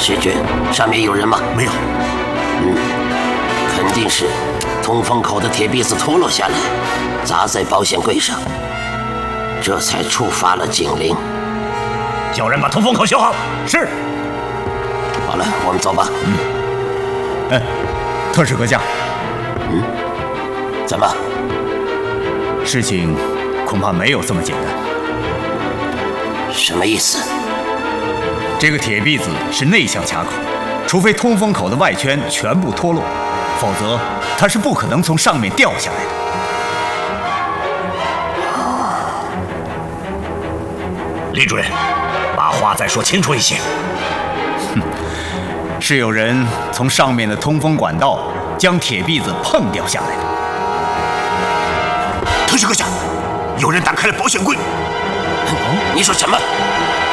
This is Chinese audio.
石君，上面有人吗？ 没有。 肯定是通风口的铁篦子脱落下来，砸在保险柜上，这才触发了警铃。 叫人把通风口修好。是。 好了，我们走吧。 特使阁下。 怎么？ 事情恐怕没有这么简单。 什么意思？ 这个铁篦子是内向卡口，除非通风口的外圈全部脱落，否则它是不可能从上面掉下来的。 李主任，把话再说清楚一些。 是有人从上面的通风管道将铁篦子碰掉下来的。 特使阁下，有人打开了保险柜。 你说什么？